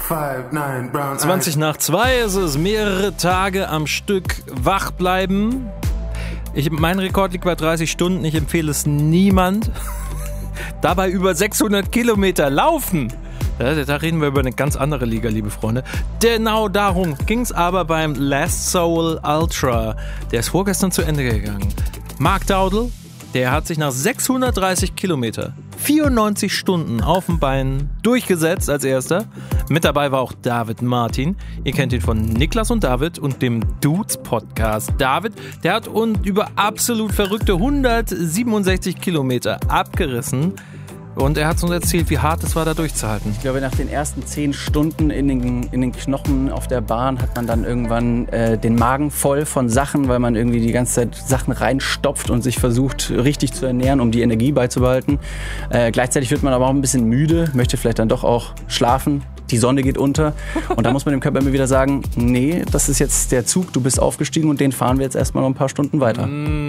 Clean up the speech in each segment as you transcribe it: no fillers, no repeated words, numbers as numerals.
20 nach 2 ist es, mehrere Tage am Stück wach bleiben. Mein Rekord liegt bei 30 Stunden, ich empfehle es niemand. Dabei über 600 Kilometer laufen. Da reden wir über eine ganz andere Liga, liebe Freunde. Genau darum ging es aber beim Last Soul Ultra. Der ist vorgestern zu Ende gegangen. Mark Dowdle, der hat sich nach 630 Kilometer 94 Stunden auf dem Bein durchgesetzt als erster. Mit dabei war auch David Martin. Ihr kennt ihn von Niklas und David und dem Dudes Podcast. David, der hat uns über absolut verrückte 167 Kilometer abgerissen. Und er hat uns erzählt, wie hart es war, da durchzuhalten. Ich glaube, nach den ersten 10 Stunden in den Knochen auf der Bahn hat man dann irgendwann den Magen voll von Sachen, weil man irgendwie die ganze Zeit Sachen reinstopft und sich versucht, richtig zu ernähren, um die Energie beizubehalten. Gleichzeitig wird man aber auch ein bisschen müde, möchte vielleicht dann doch auch schlafen. Die Sonne geht unter und da muss man dem Körper immer wieder sagen, nee, das ist jetzt der Zug, du bist aufgestiegen und den fahren wir jetzt erstmal noch ein paar Stunden weiter.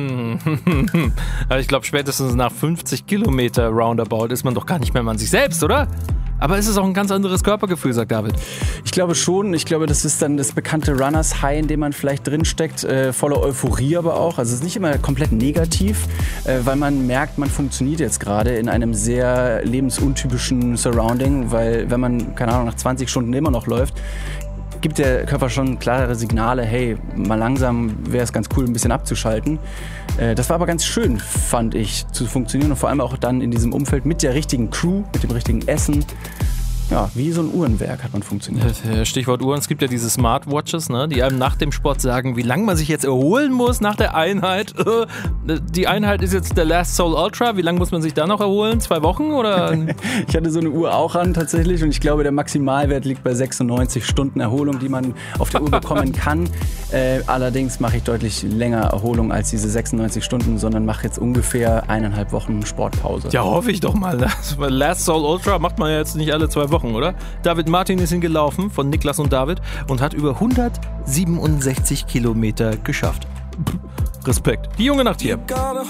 Aber ich glaube, spätestens nach 50 Kilometer Roundabout ist man doch gar nicht mehr man sich selbst, oder? Aber es ist auch ein ganz anderes Körpergefühl, sagt David. Ich glaube schon. Ich glaube, das ist dann das bekannte Runners High, in dem man vielleicht drinsteckt, voller Euphorie aber auch. Also es ist nicht immer komplett negativ, weil man merkt, man funktioniert jetzt gerade in einem sehr lebensuntypischen Surrounding, weil wenn man, keine Ahnung, nach 20 Stunden immer noch läuft, gibt der Körper schon klare Signale, hey, mal langsam wäre es ganz cool, ein bisschen abzuschalten. Das war aber ganz schön, fand ich, zu funktionieren und vor allem auch dann in diesem Umfeld mit der richtigen Crew, mit dem richtigen Essen. Ja, wie so ein Uhrenwerk hat man funktioniert. Stichwort Uhren, es gibt ja diese Smartwatches, ne, die einem nach dem Sport sagen, wie lange man sich jetzt erholen muss nach der Einheit. Die Einheit ist jetzt der Last Soul Ultra, wie lange muss man sich da noch erholen? 2 Wochen oder? Ich hatte so eine Uhr auch an tatsächlich und ich glaube, der Maximalwert liegt bei 96 Stunden Erholung, die man auf der Uhr bekommen kann. Allerdings mache ich deutlich länger Erholung als diese 96 Stunden, sondern mache jetzt ungefähr 1,5 Wochen Sportpause. Ja, hoffe ich doch mal. Last Soul Ultra macht man ja jetzt nicht alle 2 Wochen. Oder? David Martin ist ihn gelaufen von Niklas und David und hat über 167 Kilometer geschafft. Respekt. Die junge Nacht hier.